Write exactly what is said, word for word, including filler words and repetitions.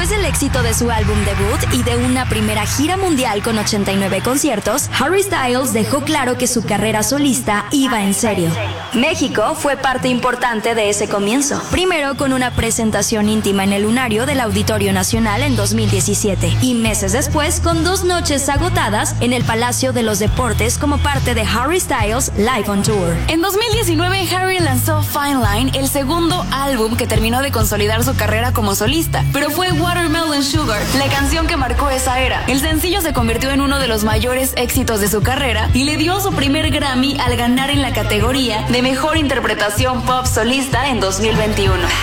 Después del éxito de su álbum debut y de una primera gira mundial con ochenta y nueve conciertos, Harry Styles dejó claro que su carrera solista iba en serio. México fue parte importante de ese comienzo. Primero con una presentación íntima en el Lunario del Auditorio Nacional en dos mil diecisiete y meses después con dos noches agotadas en el Palacio de los Deportes como parte de Harry Styles Live on Tour. En dos mil diecinueve, Harry lanzó Fine Line, el segundo álbum que terminó de consolidar su carrera como solista, pero fue Watermelon Sugar, la canción que marcó esa era. El sencillo se convirtió en uno de los mayores éxitos de su carrera y le dio su primer Grammy al ganar en la categoría de Mejor Interpretación Pop Solista en dos mil veintiuno.